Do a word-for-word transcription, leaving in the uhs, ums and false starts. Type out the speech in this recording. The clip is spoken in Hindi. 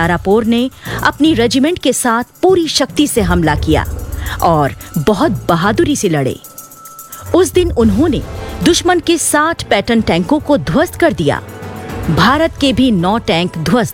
अरापोर ने अपनी रेजिमेंट के साथ पूरी शक्ति से हमला किया और बहुत बहादुरी से लड़े। उस दिन उन्होंने दुश्मन के साठ पैटर्न टैंकों को ध्वस्त कर दिया। भारत के भी नौ टैंक ध्वस्त